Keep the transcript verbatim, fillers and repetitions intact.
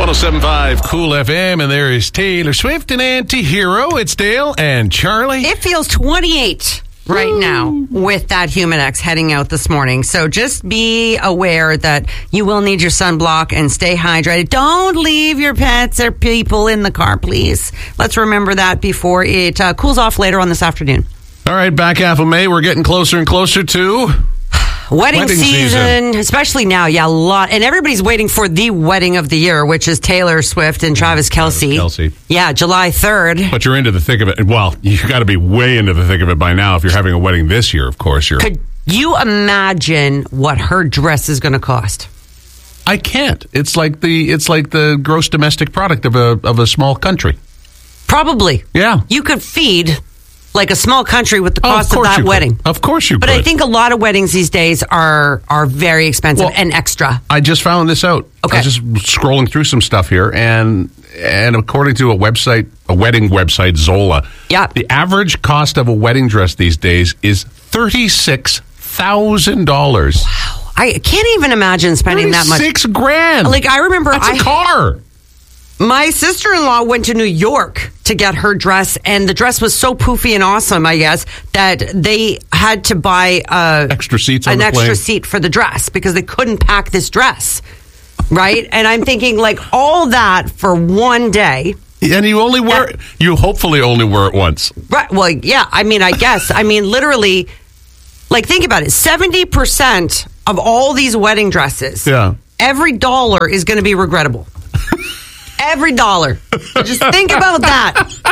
one oh seven point five Cool F M, and there is Taylor Swift and Anti-Hero. It's Dale and Charlie. It feels twenty-eight right Ooh. now with that Humidex heading out this morning. So just be aware that you will need your sunblock and stay hydrated. Don't leave your pets or people in the car, please. Let's remember that before it uh, cools off later on this afternoon. All right, back half of May, we're getting closer and closer to... Wedding, wedding season, season, especially now, yeah, a lot. And everybody's waiting for the wedding of the year, which is Taylor Swift and Travis Kelce. Travis Kelce. Yeah, July third. But you're into the thick of it. Well, you got to be way into the thick of it by now. If you're having a wedding this year, of course. You're. Could you imagine what her dress is going to cost? I can't. It's like the it's like the gross domestic product of a of a small country. Probably. Yeah. You could feed... like a small country with the cost oh, of, of that wedding. Could. Of course you but could. But I think a lot of weddings these days are are very expensive well, and extra. I just found this out. Okay. I was just scrolling through some stuff here, and and according to a website, a wedding website, Zola, yeah. the average cost of a wedding dress these days is thirty-six thousand dollars. Wow. I can't even imagine spending that much. Six grand. Like, I remember... That's I, a car. My sister-in-law went to New York to get her dress, and the dress was so poofy and awesome, I guess, that they had to buy uh, extra seats on an the extra plane. seat for the dress because they couldn't pack this dress, right? And I'm thinking, like, all that for one day. And you only wear it, you hopefully only wear it once. Right. Well, yeah, I mean, I guess. I mean, literally, like, think about it. seventy percent of all these wedding dresses, yeah. every dollar is going to be regrettable. Every dollar. Just think about that.